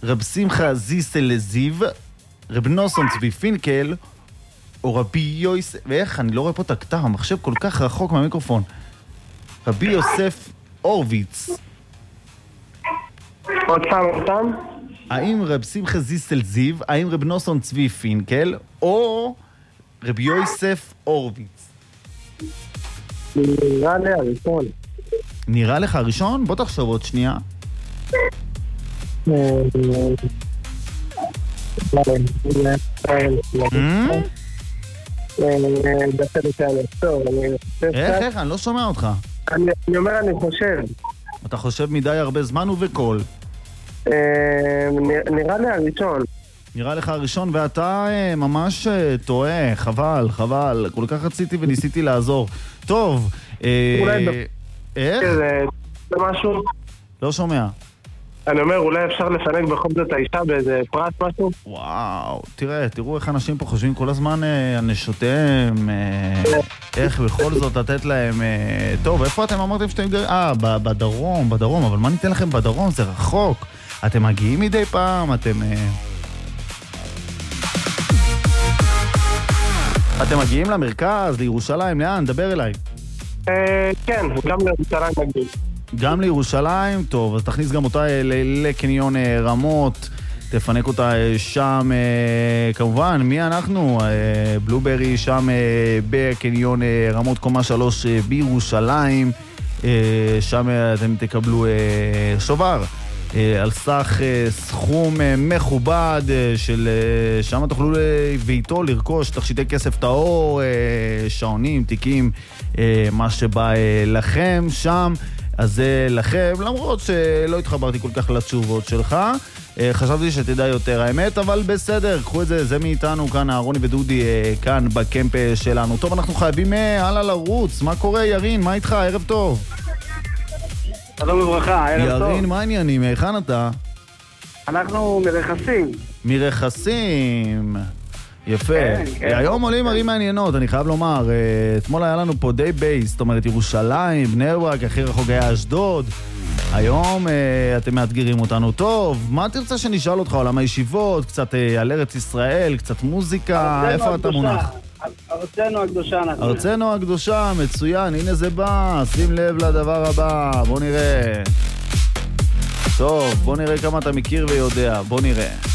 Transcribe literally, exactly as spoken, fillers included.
רב שמחה זיסל זיו, רב נוסון צבי פינקל, או רבי יוסף, ואיך, אני לא רואה פה את הכתב, המחשב כל כך רחוק מהמיקרופון. רבי יוסף אורוויץ. עוד פעם, עוד פעם? האם רב שמחה זיסל זיו, האם רב נוסון צבי פינקל, או רבי יוסף אורוויץ? נראה לי הראשון. נראה לך הראשון? בוא תחשוב עוד שנייה. איך, איך? אני לא שומע אותך. אני אומר, אני חושב. אתה חושב מדי הרבה זמן ובקול. נראה לי הראשון. נראה לך הראשון, ואתה ממש טועה, חבל, חבל. כל כך רציתי וניסיתי לעזור. טוב, איך? זה משהו? לא שומע. אני אומר, אולי אפשר לפנק בכל זאת האישה באיזה פרט משהו? וואו, תראה, תראו איך אנשים פה חושבים כל הזמן על נשותיהם, איך בכל זאת לתת להם... טוב, איפה אתם אמרתם שאתם... אה, בדרום, בדרום, אבל מה ניתן לכם בדרום? זה רחוק. אתם מגיעים מדי פעם, אתם... אתם מגיעים למרכז, לירושלים, לאן? דבר אליי. כן, גם לירושלים מגיעים. גם לירושלים, טוב, אז תכניס גם אותה לקניון רמות, תפנק אותה שם, כמובן, מי אנחנו? בלוברי שם בקניון רמות קומה שלוש בירושלים, שם אתם תקבלו שובר על סך סכום מכובד של שם תוכלו ואיתו לרכוש תכשיטי כסף טהור, שעונים, תיקים, מה שבא לכם שם. אז זה לכם, למרות שלא התחברתי כל כך לתשובות שלך, חשבתי שתדע יותר האמת, אבל בסדר, קחו את זה, זה מאיתנו כאן, אהרוני ודודי, כאן בקמפ שלנו. טוב, אנחנו חייבים הלאה לרוץ, מה קורה ירין? מה איתך? ערב טוב. שלום וברכה, ערב טוב. ירין, מה העניינים? היכן אתה? אנחנו מרכסים. מרכסים. יפה. היום עולים ערים מעניינות, אני חייב לומר. אתמול היה לנו פה די בייס, זאת אומרת ירושלים, בני ברק, הכי רחוק היה אשדוד. היום אתם מאתגרים אותנו. טוב, מה תרצה שנשאל אותך? עולם הישיבות, קצת על ארץ ישראל, קצת מוזיקה, איפה אתה מונח? ארצנו הקדושה. ארצנו הקדושה, מצוין, הנה זה בא, שים לב לדבר הבא, בוא נראה. טוב, בוא נראה כמה אתה מכיר ויודע, בוא נראה.